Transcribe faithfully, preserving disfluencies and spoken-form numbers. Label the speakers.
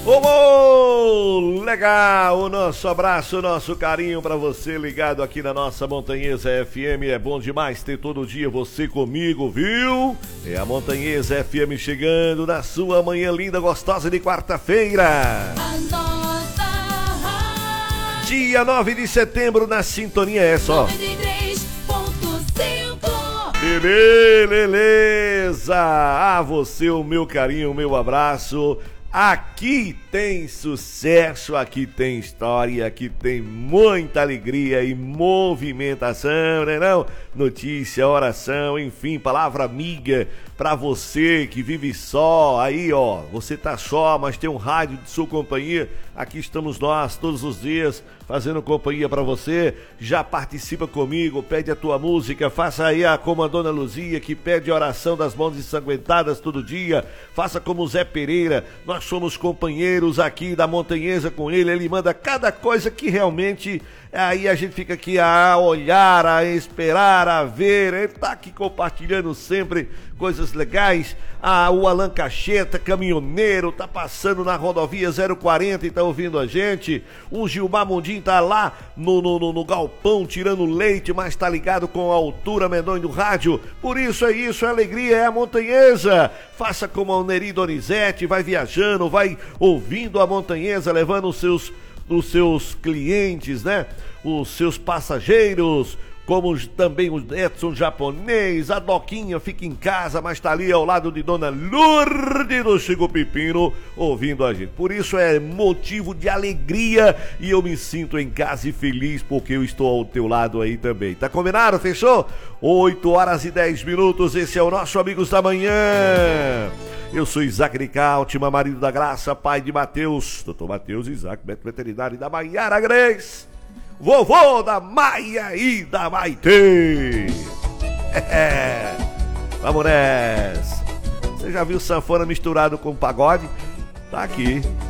Speaker 1: Oh, legal! O nosso abraço, o nosso carinho pra você ligado aqui na nossa Montanhesa F M. É bom demais ter todo dia você comigo, viu? É a Montanhesa F M chegando na sua manhã linda, gostosa de quarta-feira. Dia nove de setembro na sintonia, é só. Beleza! A você o meu carinho, o meu abraço. Aqui tem sucesso, aqui tem história, aqui tem muita alegria e movimentação, né não? Notícia, oração, enfim, palavra amiga pra você que vive só, aí ó, você tá só, mas tem um rádio de sua companhia, aqui estamos nós todos os dias fazendo companhia pra você, já participa comigo, pede a tua música, faça aí a como a Dona Luzia que pede oração das mãos ensanguentadas todo dia, faça como o Zé Pereira, nós somos companheiros aqui da Montanhesa com ele, ele manda cada coisa que realmente aí a gente fica aqui a olhar, a esperar, a ver, ele tá aqui compartilhando sempre coisas legais. Ah, o Alan Cacheta, caminhoneiro, tá passando na rodovia zero quarenta e tá ouvindo a gente. O Gilmar Mundim tá lá no, no, no, no galpão tirando leite, mas tá ligado com a altura medonha do rádio. Por isso é isso, é alegria, é a Montanhesa. Faça como a Neri Donizete, vai viajando, vai ouvindo a Montanhesa, levando os seus os seus clientes, né? Os seus passageiros, como também o Edson japonês, a Doquinha fica em casa, mas tá ali ao lado de Dona Lourdes do Chico Pepino, ouvindo a gente. Por isso é motivo de alegria e eu me sinto em casa e feliz porque eu estou ao teu lado aí também. Tá combinado? Fechou? oito horas e dez minutos, esse é o nosso Amigos da Manhã. Eu sou Isaac Nicaltima, marido da Graça, pai de Mateus, doutor Mateus Isaac, médico veterinário, e da Maiara Grace, vovô da Maia e da Maitê. É, vamos nessa. Você já viu sanfona misturado com pagode? Tá aqui.